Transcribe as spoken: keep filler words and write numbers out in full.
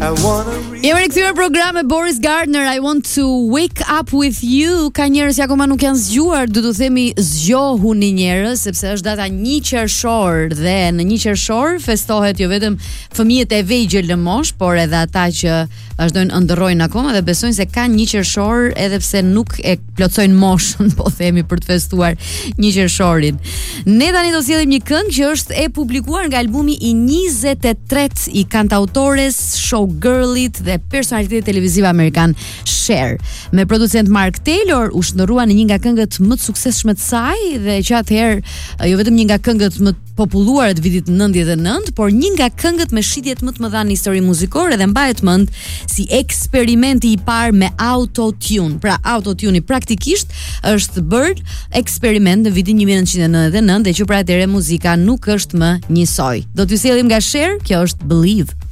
Jemi rikthyer program me Boris Gardner, I want to wake up with you. Ka njerëz që akoma nuk janë zgjuar, do të themi zgjohuni njerëz, sepse është data një qershor dhe në një qershor festohet jo vetëm fëmijët e vegjël në moshë, por edhe ata që vazhdojnë ëndërrojnë akoma dhe besojnë se kanë një qershor edhe pse nuk e plotsojnë moshën, po themi, për të festuar një qershorin. Ne tani do sjellim një këngë që është e publikuar nga albumi i njëzet e tretë i kantautores, showgirlit dhe personalitetit televiziv amerikan Cher. Me producent Mark Taylor u shndërrua në një nga këngët më të suksesshme të saj dhe që atëherë jo vetëm një nga këngët më populluar të vitit nëntëdhjetë e nëntë, por një nga këngët me shitjet më të mëdha në histori muzikore dhe mbahet mend si eksperimenti i parë me autotune. Pra autotune praktikisht është bërë eksperiment në vitin një mijë e nëntëqind e nëntëdhjetë e nëntë dhe që pra atëherë muzika nuk është më njësoj. Do t'ju sjellim nga Cher, kjo është Believe.